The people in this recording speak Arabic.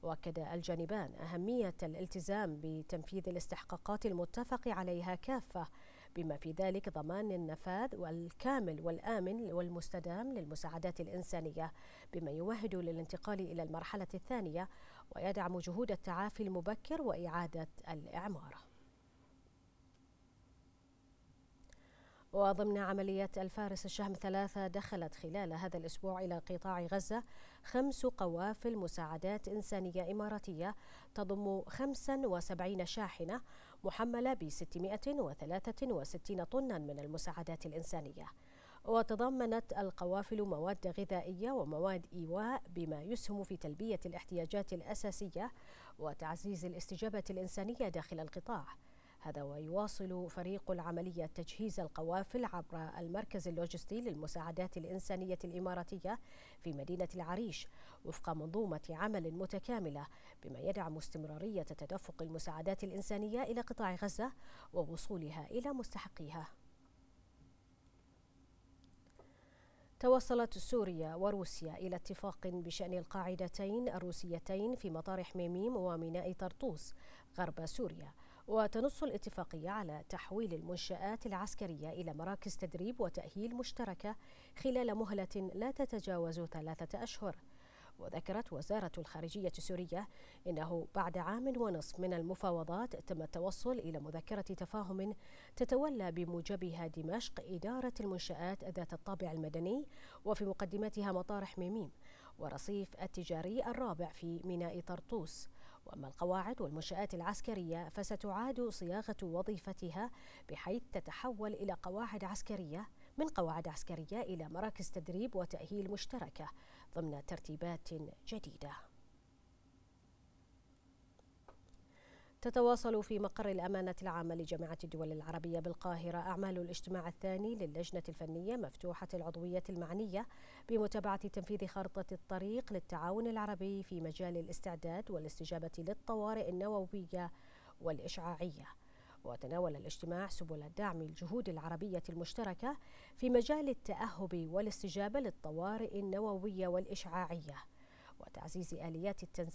وأكد الجانبان أهمية الالتزام بتنفيذ الاستحقاقات المتفق عليها كافة، بما في ذلك ضمان النفاذ الكامل والآمن والمستدام للمساعدات الإنسانية، بما يمهد للانتقال إلى المرحلة الثانية ويدعم جهود التعافي المبكر وإعادة الإعمار. وضمن عملية الفارس الشهم 3 دخلت خلال هذا الأسبوع إلى قطاع غزة 5 قوافل مساعدات إنسانية إماراتية تضم 75 شاحنة محملة ب 663 طنا من المساعدات الإنسانية. وتضمنت القوافل مواد غذائية ومواد إيواء، بما يسهم في تلبية الاحتياجات الأساسية وتعزيز الاستجابة الإنسانية داخل القطاع. هذا ويواصل فريق العملية تجهيز القوافل عبر المركز اللوجستي للمساعدات الإنسانية الإماراتية في مدينة العريش وفق منظومة عمل متكاملة، بما يدعم استمرارية تدفق المساعدات الإنسانية إلى قطاع غزة ووصولها إلى مستحقيها. توصلت سوريا وروسيا إلى اتفاق بشأن القاعدتين الروسيتين في مطار حميميم وميناء طرطوس غرب سوريا، وتنص الاتفاقية على تحويل المنشآت العسكرية إلى مراكز تدريب وتأهيل مشتركة خلال مهلة لا تتجاوز 3 أشهر. وذكرت وزارة الخارجية السورية إنه بعد عام ونصف من المفاوضات تم التوصل إلى مذكرة تفاهم تتولى بموجبها دمشق إدارة المنشآت ذات الطابع المدني، وفي مقدمتها مطار حميميم ورصيف التجاري الرابع في ميناء طرطوس. وأما القواعد والمنشآت العسكرية فستعاد صياغة وظيفتها بحيث تتحول إلى قواعد عسكرية من قواعد عسكرية إلى مراكز تدريب وتأهيل مشتركة ضمن ترتيبات جديدة. تتواصل في مقر الأمانة العامة لجامعة الدول العربية بالقاهرة أعمال الاجتماع الثاني للجنة الفنية مفتوحة العضوية المعنية بمتابعة تنفيذ خارطة الطريق للتعاون العربي في مجال الاستعداد والاستجابة للطوارئ النووية والإشعاعية. وتناول الاجتماع سبل دعم الجهود العربية المشتركة في مجال التأهب والاستجابة للطوارئ النووية والإشعاعية وتعزيز آليات التنسيق